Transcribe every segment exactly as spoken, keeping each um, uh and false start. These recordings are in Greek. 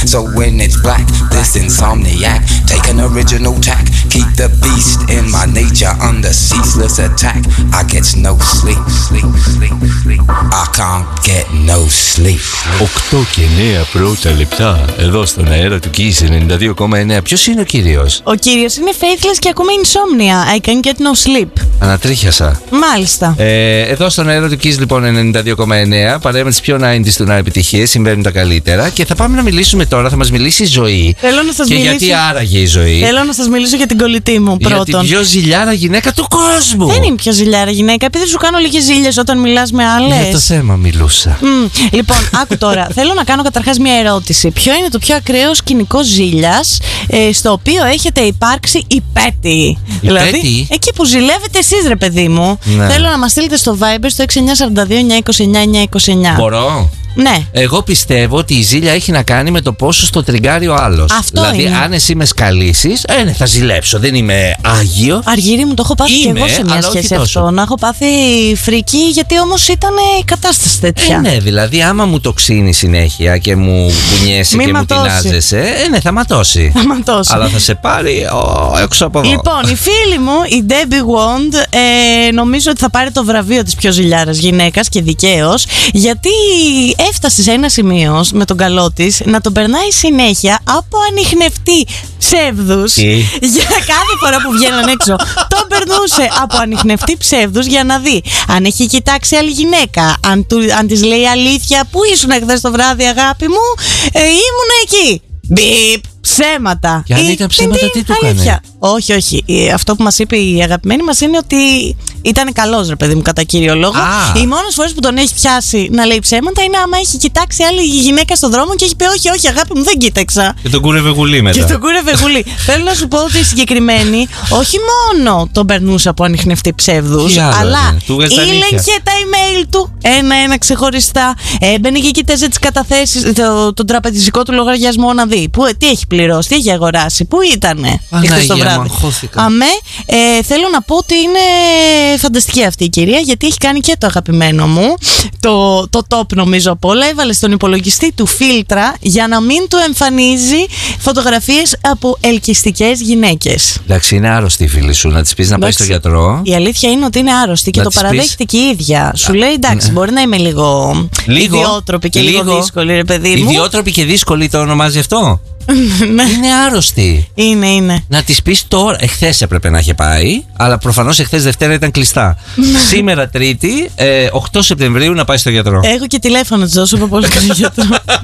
So when it's black, this insomniac, take an original tack, keep the beast in my nature under ceaseless attack. I get no sleep, sleep, sleep, sleep. I can't get no sleep. οκτώ και εννέα πρώτα λεπτά εδώ στον αέρα του Kiss ενενήντα δύο κόμμα εννέα. Ποιος είναι ο κύριος? Ο κύριος είναι Faithless και ακούμε Insomnia. I can't get no sleep. Ανατρίχιασα. Μάλιστα. Ε, εδώ στον αέρα του Kiss λοιπόν ενενήντα δύο κόμμα εννέα. Παρέα με τις πιο ενενήντα του να επιτυχίες, συμβαίνουν τα καλύτερα. Και θα πάμε να μιλήσουμε τώρα, θα μας μιλήσει η Ζωή. Θέλω να σας και μιλήσω... γιατί άραγε η Ζωή. Θέλω να σας μιλήσω για την κολλητή μου πρώτον. Για την πιο ζηλιάρα γυναίκα του κόσμου. Δεν είναι πιο ζηλιάρα γυναίκα, επειδή σου κάνω λίγες ζήλιες όταν μιλάς με άλλες. Για το θέμα μιλούσα. Mm, λοιπόν, άκου τώρα. Θέλω να κάνω καταρχάς μια ερώτηση. Ποιο είναι το πιο ακραίο σκηνικό ζήλιας ε, στο οποίο έχετε υπάρξει υπέτη? Δηλαδή, εκεί που ζηλεύετε εσείς, ρε παιδί μου. Ναι. Θέλω να μας στείλετε στο Viber στο έξι εννιά τέσσερα δύο εννιά δύο εννιά εννιά δύο εννιά. Μπορώ. Ναι. Εγώ πιστεύω ότι η ζήλια έχει να κάνει με το πόσο στο τριγκάρει ο άλλος. Αυτό δηλαδή, είναι. αν εσύ με σκαλίσεις, ε, ναι, θα ζηλέψω. Δεν είμαι άγιο. Αργύρι μου, το έχω πάθει Είμαι, και εγώ σε μια σχέση αυτό. Να έχω πάθει φρική, γιατί όμως ήταν η κατάσταση τέτοια. Ε, ναι, δηλαδή, άμα μου το ξύνει συνέχεια και μου κουνιέσαι και ματώσει. μου τεινάζεσαι, ε, ναι, θα ματώσει. Θα ματώσει. Αλλά θα σε πάρει ο, έξω από εδώ. Λοιπόν, η φίλη μου, η Debbie Wand, ε, νομίζω ότι θα πάρει το βραβείο της πιο ζηλιάρας γυναίκας και δικαίως, γιατί έφτασε σε ένα σημείο με τον καλό της να τον περνάει συνέχεια από ανιχνευτή ψεύδους. Για κάθε φορά που βγαίναν έξω, τον περνούσε από ανιχνευτή ψεύδους για να δει αν έχει κοιτάξει άλλη γυναίκα, αν, του, αν της λέει αλήθεια. Πού ήσουν χθες το βράδυ, αγάπη μου? Ε, ήμουν εκεί. Μπιπ, ψέματα. Και αν ήταν ψέματα, τι του έκανε? Όχι, όχι. Αυτό που μας είπε η αγαπημένη μας είναι ότι ήταν καλός, ρε παιδί μου, κατά κύριο λόγο. Α. Οι μόνες φορές που τον έχει πιάσει να λέει ψέματα είναι άμα έχει κοιτάξει άλλη γυναίκα στον δρόμο και έχει πει όχι, όχι, αγάπη μου, δεν κοίταξα. Και τον κούρευε γουλή μετά. Και τον κούρευε γουλή. Θέλω να σου πω ότι η συγκεκριμένη όχι μόνο τον περνούσε από ανιχνευτή ψεύδους, αλλά ήλεγχε τα email του ένα-ένα ξεχωριστά. Έμπαινε και κοίταζε τις καταθέσεις, το, τον τραπεζικό του λογαριασμό να δει. Που, τι έχει πληρώσει, τι έχει αγοράσει, πού ήτανε χθες το βράδυ. Αμέ, ε, θέλω να πω ότι είναι φανταστική αυτή η κυρία, γιατί έχει κάνει και το αγαπημένο μου, το, το top νομίζω απ' όλα. Έβαλε στον υπολογιστή του φίλτρα για να μην του εμφανίζει φωτογραφίες από ελκυστικές γυναίκες. Εντάξει, είναι άρρωστη η φίλη σου, να της πεις να πάει στο γιατρό. Η αλήθεια είναι ότι είναι άρρωστη και το παραδέχεται και η ίδια. Σου λέει εντάξει, ναι, μπορεί να είμαι λίγο, λίγο ιδιότροπη και λίγο, λίγο δύσκολη, ρε παιδί μου. Ιδιότροπη και δύσκολη το ονομάζει αυτό? Ναι. Είναι άρρωστη. Είναι, είναι. Να της πεις τώρα. Εχθές έπρεπε να είχε πάει, αλλά προφανώς εχθές Δευτέρα ήταν κλειστά. Σήμερα Τρίτη, ε, οκτώ Σεπτεμβρίου, να πάει στο γιατρό. Έχω και τηλέφωνο της δώσω από πολύ καλό γιατρό.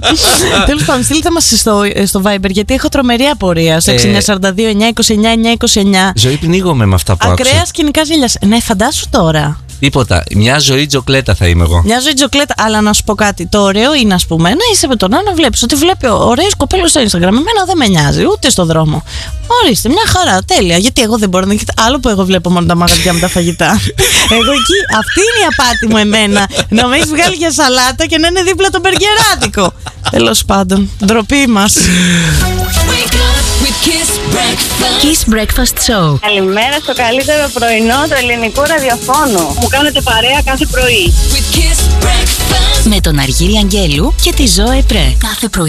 Τέλος πάντων, στείλτε μας στο, στο Viber, γιατί έχω τρομερή απορία. Στο έξι εννιά τέσσερα δύο εννιά δύο εννιά εννιά δύο εννιά. Ζωή, πνίγομαι με αυτά που άκουσα. Ακραία σκηνικά ζήλιας. Ναι, φαντάσου τώρα. Τίποτα. Μια ζωή τζοκλέτα θα είμαι εγώ. Μια ζωή τζοκλέτα, αλλά να σου πω κάτι. Το ωραίο είναι, ας πούμε, να είσαι με τον άλλο, να βλέπεις ότι βλέπει ωραίες κοπέλες στο Instagram. Εμένα δεν με νοιάζει, ούτε στον δρόμο. Ορίστε, μια χαρά, τέλεια. Γιατί εγώ δεν μπορώ να κοιτάξω. Άλλο που εγώ βλέπω μόνο τα μαγαζιά με τα φαγητά. Εγώ εκεί, αυτή είναι η απάτη μου εμένα. Να με έχει βγάλει για σαλάτα και να είναι δίπλα το μπεργκεράτικο. Τέλος πάντων, ντροπή μας. Kiss Breakfast Show. Καλημέρα στο καλύτερο πρωινό του ελληνικού ραδιοφώνου. Μου κάνετε παρέα κάθε πρωί. Με τον Αργύρι Αγγέλου και τη Ζωέ Πρέ. Κάθε πρωί.